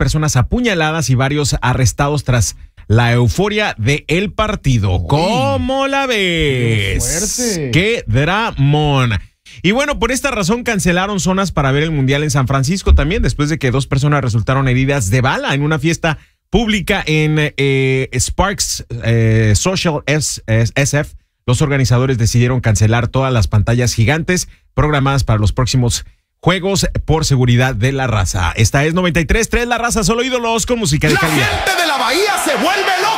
personas apuñaladas y varios arrestados tras la euforia del partido. Uy, ¿cómo la ves? ¡Qué fuerte! ¡Qué dramón! Y bueno, por esta razón cancelaron zonas para ver el Mundial en San Francisco también, después de que 2 personas resultaron heridas de bala en una fiesta pública en Sparks Social SF. Los organizadores decidieron cancelar todas las pantallas gigantes programadas para los próximos juegos por seguridad de la raza. Esta es 93.3 La Raza, solo ídolos con música de calidad. La gente de la Bahía se vuelve loca.